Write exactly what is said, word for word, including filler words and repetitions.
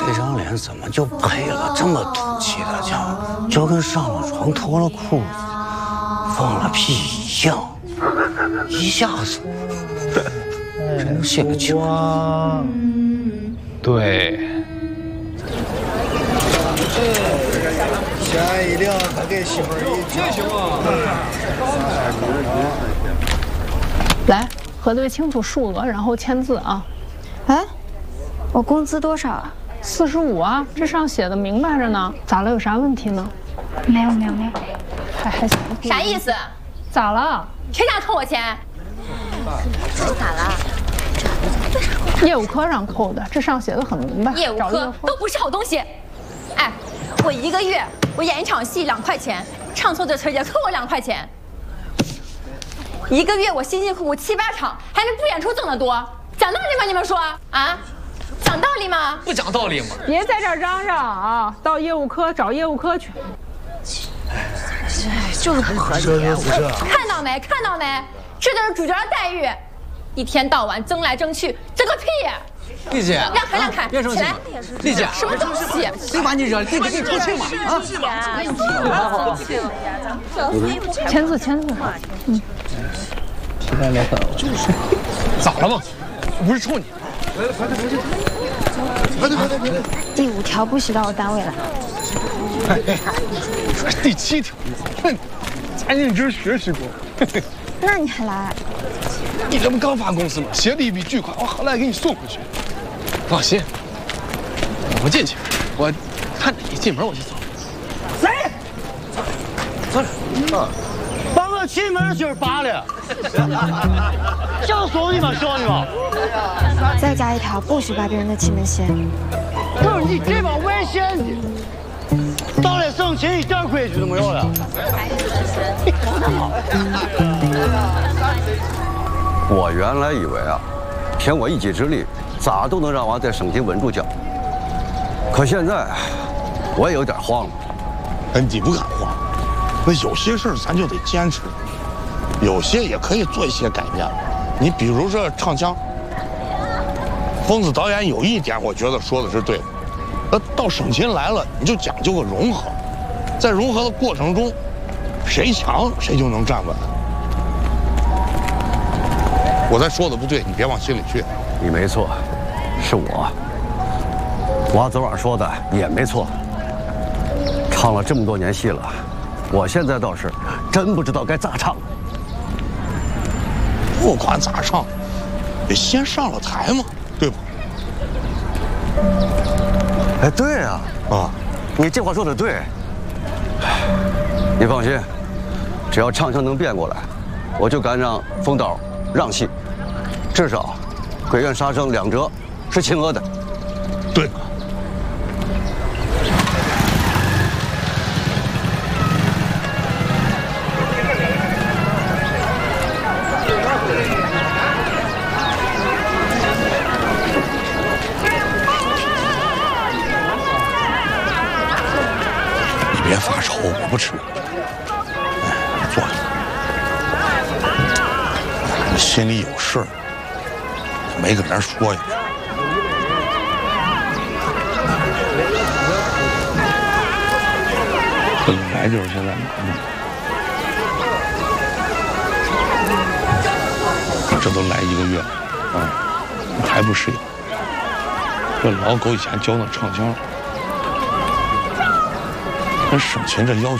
这张脸怎么就配了这么土气的枪，就跟上了床脱了裤子放了屁一样，一下子真能泄个气。 对。 钱一定再给媳妇儿一这行吗？来，核对清楚数额，然后签字啊。 哎，我工资多少啊？ 四十五啊，这上写的明白着呢。咋了？有啥问题呢？ 没有，没有，没有。 还还想啥意思？ 咋了？ 谁想扣我钱？咋了？ 业务科让扣的，这上写的很明白。 业务科都不是好东西。哎，我一个月我演一场戏两块钱，唱错的词也扣我两块钱。一个月我辛辛苦苦七八场，还没不演出挣得多，讲道理吗？你们说啊？讲道理吗？ 不讲道理吗？ 别在这儿嚷嚷啊！到业务科找业务科去。 就是不合理。看到没？看到没？这就是主角的待遇，一天到晚争来争去，争个屁！ 丽姐， 让开让开， 别生气嘛！丽姐， 什么东西？ 谁把你惹了？丽姐，你出去嘛！ 啊！签字，签字。嗯。 皮带来粉，就是咋了嘛？不是冲你。 快点，快点，快点！第五条不许到我单位来。 哎哎，第七条，哼，咱认真学习过。 那你还来？ 你这不刚发工资吗？写了一笔巨款，我好赖给你送回去。放心，我不进去，我看着一进门我就走。 谁？坐着。啊，把我进门今儿拔了，想送你吗？小你吗？ 再加一条，不许拔别人的气门线。 不是你这帮外线的，到了省亲一点规矩都没有了。 我原来以为啊，凭我一己之力，咋都能让娃在省厅稳住脚。可现在，我也有点慌了。 哎，你不敢慌，那有些事儿咱就得坚持，有些也可以做一些改变。你比如说唱腔，疯子导演有一点，我觉得说的是对的。那到省亲来了，你就讲究个融合，在融合的过程中，谁强谁就能站稳。我再说的不对，你别往心里去。 你没错，是我。娃昨晚说的也没错。唱了这么多年戏了，我现在倒是真不知道该咋唱了。 不管咋唱，得先上了台嘛，对吧？ 哎，对啊，啊，你这话说的对。你放心，只要唱腔能变过来，我就敢让冯导让戏，至少《鬼怨杀生》两折是秦娥的。 对。别发愁，我不吃。哎，坐下。我心里有事儿，没跟人说呀。这来就是现在忙呢，这都来一个月了啊，还不适应。这老狗以前教那唱腔。那省亲这要求